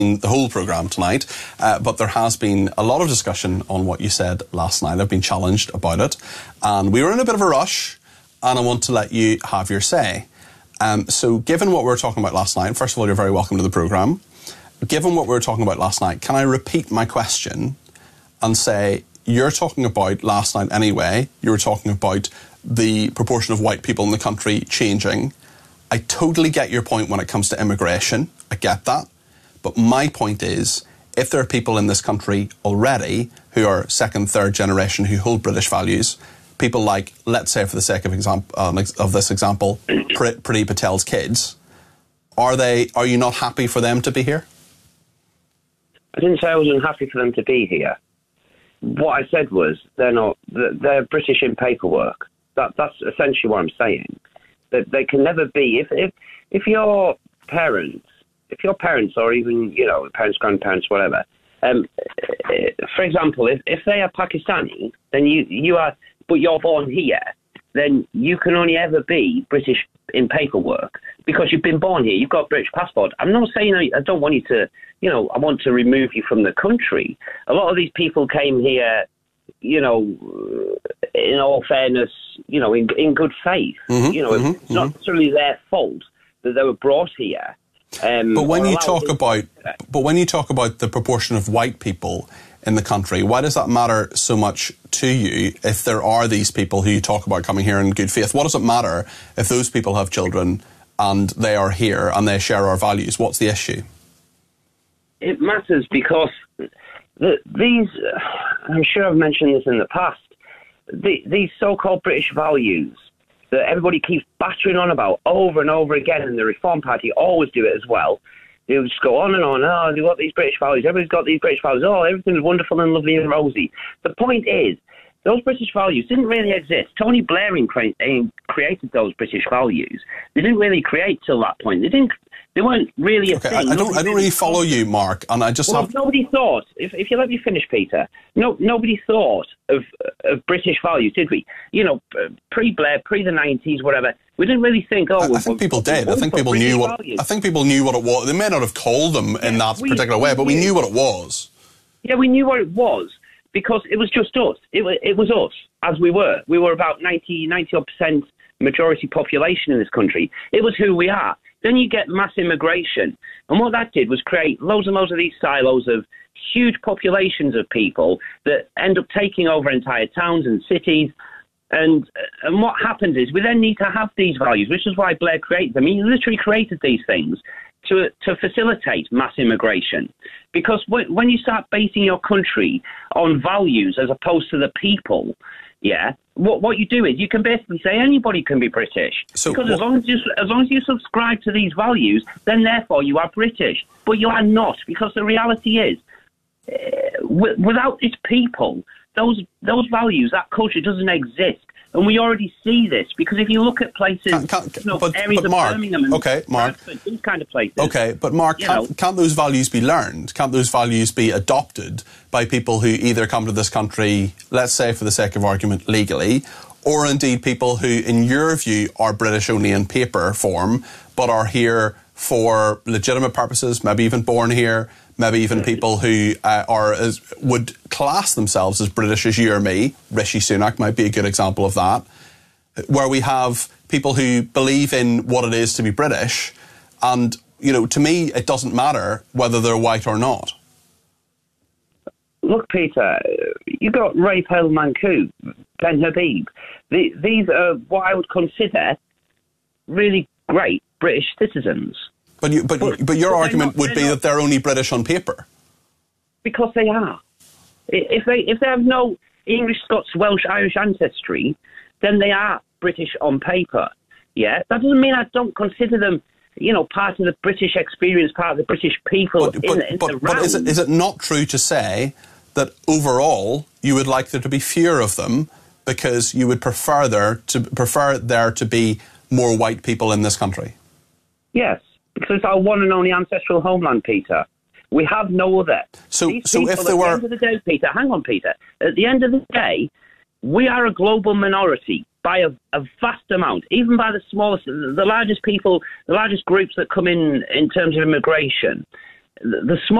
the whole programme tonight, but there has been a lot of discussion on what you said last night. I've been challenged about it, and we were in a bit of a rush, and I want to let you have your say. So given what we were talking about last night, first of all, you're very welcome to the programme. Given what we were talking about last night, can I repeat my question and say, you're talking about last night anyway, you were talking about the proportion of white people in the country changing. I totally get your point when it comes to immigration. I get that. But my point is, if there are people in this country already who are second, third generation who hold British values, people like, let's say for the sake of this example, Priti Patel's kids, are you not happy for them to be here? I didn't say I was unhappy for them to be here. What I said was they're British in paperwork. That's essentially what I'm saying. That they can never be. If your parents, or even parents, grandparents, whatever. For example, if they are Pakistani, then you are, but you're born here, then you can only ever be British in paperwork because you've been born here. You've got a British passport. I'm not saying I don't want you to, I want to remove you from the country. A lot of these people came here, in all fairness, in good faith. It's not necessarily their fault that they were brought here. But when you talk about the proportion of white people in the country, why does that matter so much to you if there are these people who you talk about coming here in good faith? What does it matter if those people have children and they are here and they share our values? What's the issue? It matters because these, I'm sure I've mentioned this in the past, these so-called British values that everybody keeps battering on about over and over again, and the Reform Party always do it as well. They would just go on and on. Oh, they've got these British values. Everybody's got these British values. Oh, everything's wonderful and lovely and rosy. The point is, those British values didn't really exist. Tony Blair created those British values. They didn't really create till that point. They weren't really a thing. I don't really follow you, Mark, and I just nobody thought. If you let me finish, Peter. Nobody thought of British values, did we? Pre-Blair, pre the 90s, whatever. We didn't really think. I think people did. I think people knew what. I think people knew what it was. They may not have called them in that particular way, but we knew what it was. Yeah, we knew what it was because it was just us. It was us as we were. We were about 90% majority population in this country. It was who we are. Then you get mass immigration. And what that did was create loads and loads of these silos of huge populations of people that end up taking over entire towns and cities. And what happens is we then need to have these values, which is why Blair created them. He literally created these things to facilitate mass immigration. Because when you start basing your country on values as opposed to the people, what you do is you can basically say anybody can be British. Because as long as you subscribe to these values, then therefore you are British. But you are not, because the reality is, without its people, those values, that culture doesn't exist. And we already see this, because if you look at places, areas of Birmingham and Bradford, these kind of places. Okay, but Mark, can't those values be learned? Can't those values be adopted by people who either come to this country, let's say for the sake of argument, legally, or indeed people who, in your view, are British only in paper form, but are here for legitimate purposes, maybe even born here, maybe even people who would class themselves as British as you or me. Rishi Sunak might be a good example of that, where we have people who believe in what it is to be British. And, to me, it doesn't matter whether they're white or not. Look, Peter, you got Ray Manku, Ben Habib. These are what I would consider really great British citizens. But your argument would be that they're only British on paper. Because they are. If they have no English, Scots, Welsh, Irish ancestry, then they are British on paper. Yeah, that doesn't mean I don't consider them, part of the British experience, part of the British people. But is it not true to say that overall you would like there to be fewer of them because you would prefer there to be more white people in this country? Yes. Because it's our one and only ancestral homeland, Peter. We have no other. So if there were... At the end of the day, Peter, hang on, Peter. At the end of the day, we are a global minority by a vast amount, even by the smallest, the largest people, the largest groups that come in terms of immigration. the